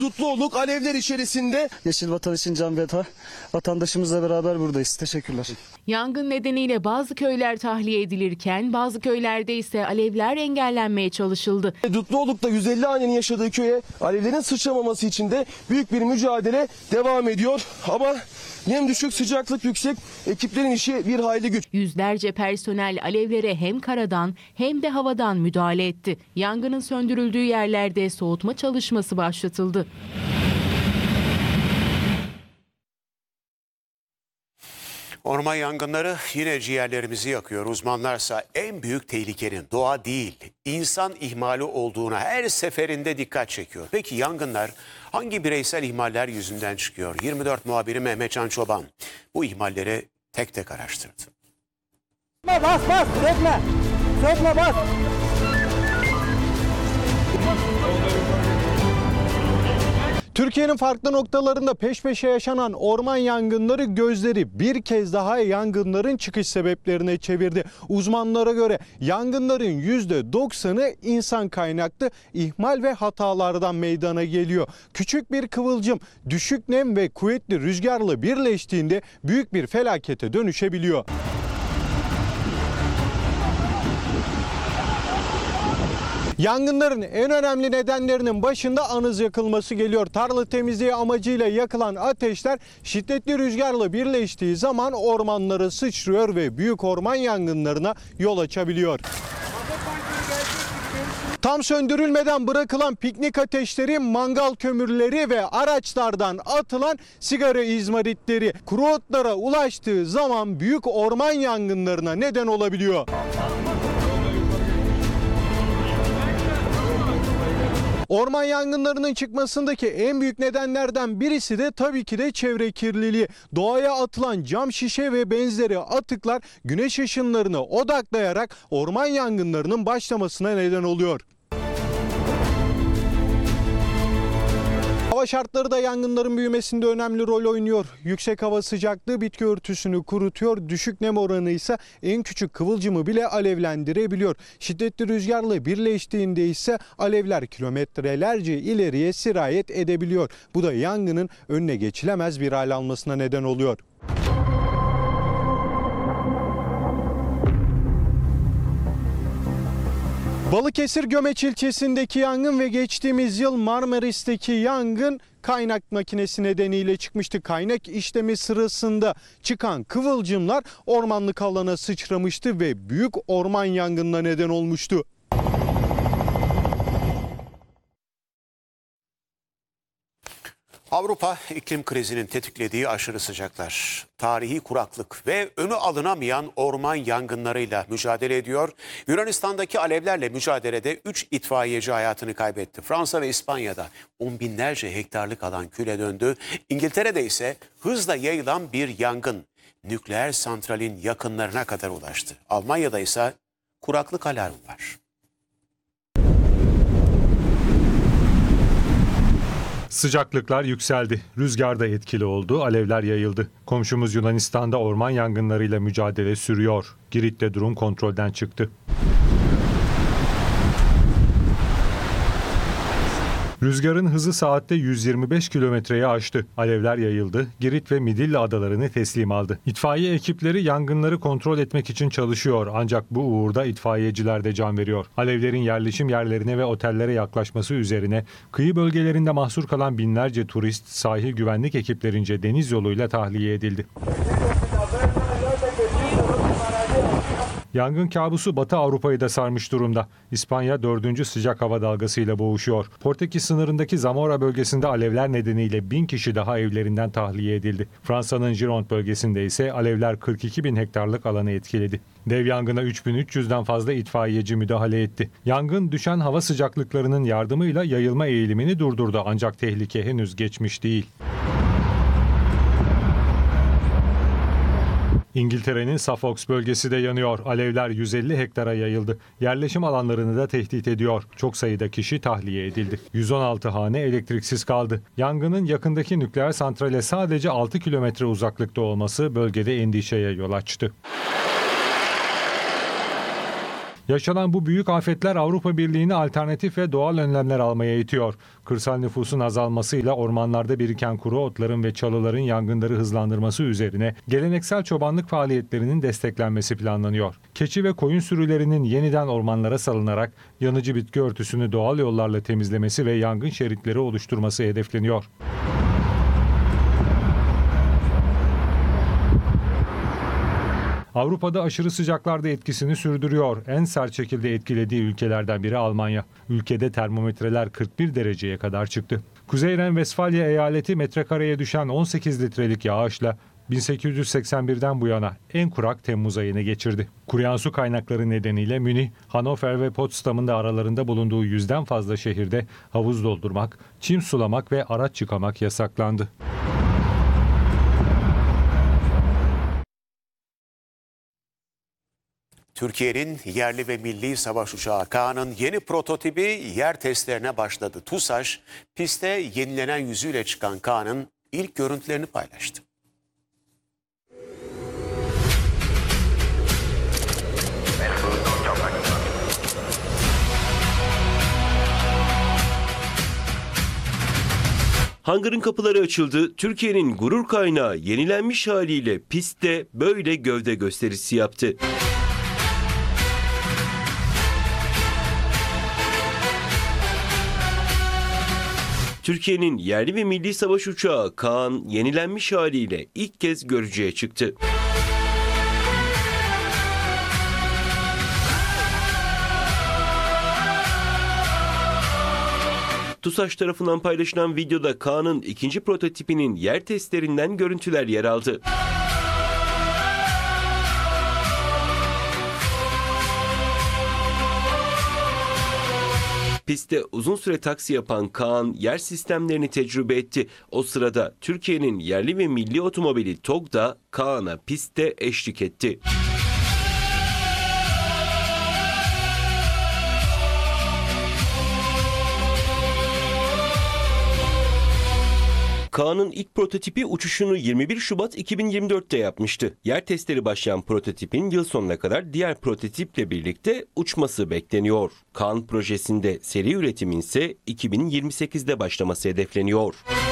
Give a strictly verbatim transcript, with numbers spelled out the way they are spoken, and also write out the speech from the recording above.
Dutluoluk alevler içerisinde. Yeşil Vatan için can feda. Vatandaşımızla beraber buradayız. Teşekkürler. Yangın nedeniyle bazı köyler tahliye edilirken bazı köylerde ise alevler engellenmeye çalışıldı. Dutluoluk'ta yüz elli hanenin yaşadığı köye alevlerin sıçramaması için de büyük bir mücadele devam ediyor. Ama nem düşük, sıcaklık yüksek, ekiplerin işi bir hayli güç. Yüzlerce personel alevlere hem karadan hem de havadan müdahale etti. Yangının söndürüldüğü yerlerde soğutma çalışması başlatıldı. Orman yangınları yine ciğerlerimizi yakıyor. Uzmanlarsa en büyük tehlikenin doğa değil, insan ihmali olduğuna her seferinde dikkat çekiyor. Peki yangınlar hangi bireysel ihmaller yüzünden çıkıyor? yirmi dört muhabiri Mehmetcan Çoban bu ihmalleri tek tek araştırdı. Bas bas, sökme, sökme bas. Türkiye'nin farklı noktalarında peş peşe yaşanan orman yangınları gözleri bir kez daha yangınların çıkış sebeplerine çevirdi. Uzmanlara göre yangınların yüzde doksanı insan kaynaklı ihmal ve hatalardan meydana geliyor. Küçük bir kıvılcım düşük nem ve kuvvetli rüzgarla birleştiğinde büyük bir felakete dönüşebiliyor. Yangınların en önemli nedenlerinin başında anız yakılması geliyor. Tarla temizliği amacıyla yakılan ateşler şiddetli rüzgarla birleştiği zaman ormanlara sıçrıyor ve büyük orman yangınlarına yol açabiliyor. Tam söndürülmeden bırakılan piknik ateşleri, mangal kömürleri ve araçlardan atılan sigara izmaritleri kuru otlara ulaştığı zaman büyük orman yangınlarına neden olabiliyor. Orman yangınlarının çıkmasındaki en büyük nedenlerden birisi de tabii ki de çevre kirliliği. Doğaya atılan cam şişe ve benzeri atıklar güneş ışınlarını odaklayarak orman yangınlarının başlamasına neden oluyor. Hava şartları da yangınların büyümesinde önemli rol oynuyor. Yüksek hava sıcaklığı bitki örtüsünü kurutuyor. Düşük nem oranı ise en küçük kıvılcımı bile alevlendirebiliyor. Şiddetli rüzgarla birleştiğinde ise alevler kilometrelerce ileriye sirayet edebiliyor. Bu da yangının önüne geçilemez bir hal almasına neden oluyor. Balıkesir Gömeç ilçesindeki yangın ve geçtiğimiz yıl Marmaris'teki yangın kaynak makinesi nedeniyle çıkmıştı. Kaynak işlemi sırasında çıkan kıvılcımlar ormanlık alana sıçramıştı ve büyük orman yangınına neden olmuştu. Avrupa iklim krizinin tetiklediği aşırı sıcaklar, tarihi kuraklık ve önü alınamayan orman yangınlarıyla mücadele ediyor. Yunanistan'daki alevlerle mücadelede üç itfaiyeci hayatını kaybetti. Fransa ve İspanya'da on binlerce hektarlık alan küle döndü. İngiltere'de ise hızla yayılan bir yangın nükleer santralin yakınlarına kadar ulaştı. Almanya'da ise kuraklık alarmı var. Sıcaklıklar yükseldi. Rüzgar da etkili oldu. Alevler yayıldı. Komşumuz Yunanistan'da orman yangınlarıyla mücadele sürüyor. Girit'te durum kontrolden çıktı. Rüzgarın hızı saatte yüz yirmi beş kilometreyi aştı. Alevler yayıldı. Girit ve Midilli adalarını teslim aldı. İtfaiye ekipleri yangınları kontrol etmek için çalışıyor. Ancak bu uğurda itfaiyeciler de can veriyor. Alevlerin yerleşim yerlerine ve otellere yaklaşması üzerine kıyı bölgelerinde mahsur kalan binlerce turist sahil güvenlik ekiplerince deniz yoluyla tahliye edildi. Yangın kabusu Batı Avrupa'yı da sarmış durumda. İspanya dördüncü sıcak hava dalgasıyla boğuşuyor. Portekiz sınırındaki Zamora bölgesinde alevler nedeniyle bin kişi daha evlerinden tahliye edildi. Fransa'nın Gironde bölgesinde ise alevler kırk iki bin hektarlık alanı etkiledi. Dev yangına üç bin üç yüzden fazla itfaiyeci müdahale etti. Yangın düşen hava sıcaklıklarının yardımıyla yayılma eğilimini durdurdu ancak tehlike henüz geçmiş değil. İngiltere'nin Suffolk bölgesi de yanıyor. Alevler yüz elli hektara yayıldı. Yerleşim alanlarını da tehdit ediyor. Çok sayıda kişi tahliye edildi. yüz on altı hane elektriksiz kaldı. Yangının yakındaki nükleer santrale sadece altı kilometre uzaklıkta olması bölgede endişeye yol açtı. Yaşanan bu büyük afetler Avrupa Birliği'ni alternatif ve doğal önlemler almaya itiyor. Kırsal nüfusun azalmasıyla ormanlarda biriken kuru otların ve çalıların yangınları hızlandırması üzerine geleneksel çobanlık faaliyetlerinin desteklenmesi planlanıyor. Keçi ve koyun sürülerinin yeniden ormanlara salınarak yanıcı bitki örtüsünü doğal yollarla temizlemesi ve yangın şeritleri oluşturması hedefleniyor. Avrupa'da aşırı sıcaklar da etkisini sürdürüyor. En sert şekilde etkilediği ülkelerden biri Almanya. Ülkede termometreler kırk bir dereceye kadar çıktı. Kuzey Ren-Vesfalya eyaleti metrekareye düşen on sekiz litrelik yağışla bin sekiz yüz seksen birden bu yana en kurak Temmuz ayını geçirdi. Kuruyan su kaynakları nedeniyle Münih, Hannover ve Potsdam'ın da aralarında bulunduğu yüzden fazla şehirde havuz doldurmak, çim sulamak ve araç yıkamak yasaklandı. Türkiye'nin yerli ve milli savaş uçağı Kaan'ın yeni prototipi yer testlerine başladı. TUSAŞ, piste yenilenen yüzüyle çıkan Kaan'ın ilk görüntülerini paylaştı. Hangarın kapıları açıldı. Türkiye'nin gurur kaynağı yenilenmiş haliyle pistte böyle gövde gösterisi yaptı. Türkiye'nin yerli ve milli savaş uçağı Kaan yenilenmiş haliyle ilk kez görücüye çıktı. TUSAŞ tarafından paylaşılan videoda Kaan'ın ikinci prototipinin yer testlerinden görüntüler yer aldı. Pistte uzun süre taksi yapan Kaan yer sistemlerini tecrübe etti. O sırada Türkiye'nin yerli ve milli otomobili TOG da Kaan'a pistte eşlik etti. Kaan'ın ilk prototipi uçuşunu yirmi bir Şubat iki bin yirmi dört'te yapmıştı. Yer testleri başlayan prototipin yıl sonuna kadar diğer prototiple birlikte uçması bekleniyor. Kaan projesinde seri üretimin ise iki bin yirmi sekiz'de başlaması hedefleniyor.